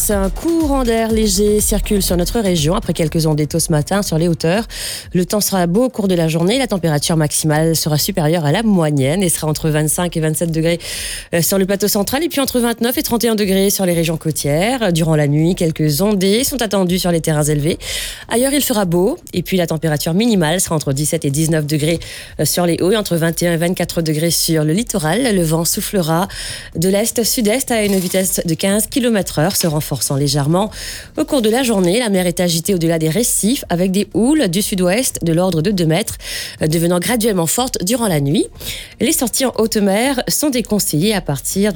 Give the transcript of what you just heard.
Un courant d'air léger circule sur notre région après quelques ondées tôt ce matin sur les hauteurs. Le temps sera beau au cours de la journée. La température maximale sera supérieure à la moyenne et sera entre 25 et 27 degrés sur le plateau central et puis entre 29 et 31 degrés sur les régions côtières. Durant la nuit, quelques ondées sont attendues sur les terrains élevés. Ailleurs, il fera beau et puis la température minimale sera entre 17 et 19 degrés sur les hauts et entre 21 et 24 degrés sur le littoral. Le vent soufflera de l'est-sud-est à une vitesse de 15 km/h, se renforçant légèrement. Au cours de la journée, la mer est agitée au-delà des récifs avec des houles du sud-ouest de l'ordre de 2 mètres, devenant graduellement fortes durant la nuit. Les sorties en haute mer sont déconseillées à partir